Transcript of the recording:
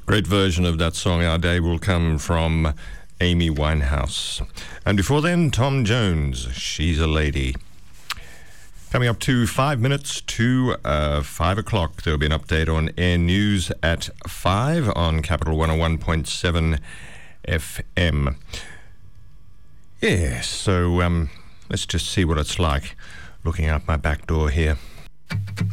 Great version of that song, Our Day Will Come, from Amy Winehouse. And before then, Tom Jones, She's a Lady. Coming up to 5 minutes to 5 o'clock, there'll be an update on Air News at 5 on Capital 101.7 FM. Yes, so let's just see what it's like looking out my back door here.